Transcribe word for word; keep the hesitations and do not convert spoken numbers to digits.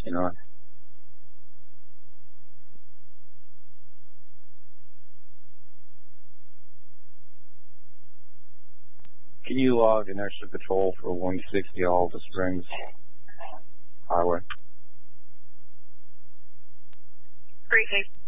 you know. Can you log an extra patrol for one sixty Alta Springs Highway? Briefly.